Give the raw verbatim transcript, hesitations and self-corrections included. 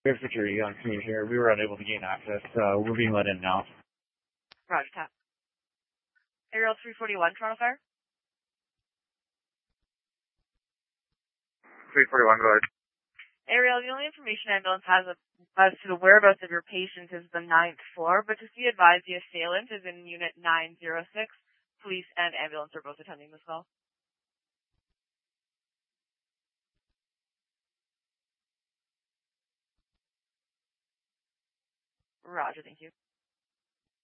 We have security on scene here. We were unable to gain access. Uh, we're being let in now. Roger, tap. Aerial three forty-one, Toronto Fire. three forty-one, go ahead. Ariel, the only information ambulance has as to the whereabouts of your patient is the ninth floor, but just be advised the assailant is in unit nine oh six. Police and ambulance are both attending this call. Roger, thank you.